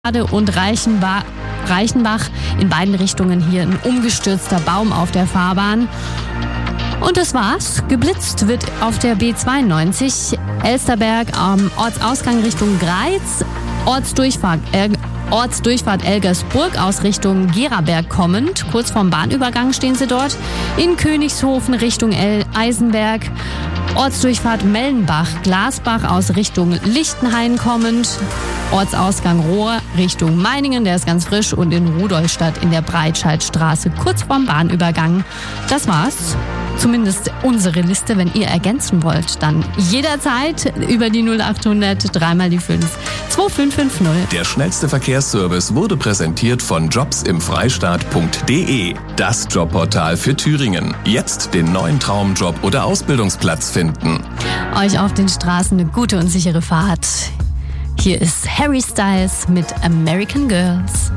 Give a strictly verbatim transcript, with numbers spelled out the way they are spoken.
und Reichenbach, Reichenbach. In beiden Richtungen hier ein umgestürzter Baum auf der Fahrbahn. Und das war's. Geblitzt wird auf der B zweiundneunzig Elsterberg am Ortsausgang Richtung Greiz, Ortsdurchfahrt, äh, Ortsdurchfahrt Elgersburg aus Richtung Geraberg kommend. Kurz vorm Bahnübergang stehen sie dort. In Königshofen Richtung El Eisenberg. Ortsdurchfahrt Mellenbach, Glasbach aus Richtung Lichtenhain kommend. Ortsausgang Rohr Richtung Meiningen, der ist ganz frisch. Und in Rudolstadt in der Breitscheidstraße kurz vorm Bahnübergang. Das war's. Zumindest unsere Liste. Wenn ihr ergänzen wollt, dann jederzeit über die null achthundert, dreimal die fünf, zwei fünf fünf null. Der schnellste Verkehrsservice wurde präsentiert von jobs im freistaat punkt de. Das Jobportal für Thüringen. Jetzt den neuen Traumjob oder Ausbildungsplatz finden. Euch auf den Straßen eine gute und sichere Fahrt. Hier ist Harry Styles mit American Girls.